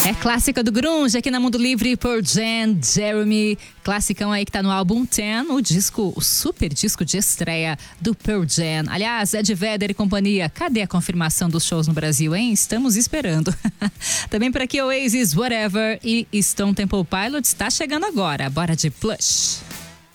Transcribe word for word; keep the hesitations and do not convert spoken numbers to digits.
É clássica do grunge aqui na Mundo Livre por Jen, Jeremy. Classicão aí que tá no álbum dez, o disco, o super disco de estreia do Pearl Jam. Aliás, Ed Vedder e companhia, cadê a confirmação dos shows no Brasil, hein? Estamos esperando. Também por aqui Oasis, Whatever e Stone Temple Pilots está chegando agora. Bora de Plush.